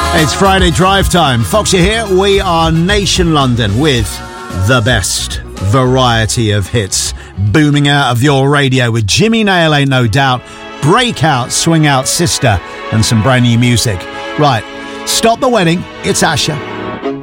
It's Friday drive time. Foxy here. We are Nation London with the best variety of hits booming out of your radio with Jimmy Nail, ain't no doubt, Breakout, Swing Out Sister, and some brand new music. Right, stop the wedding. It's Asher.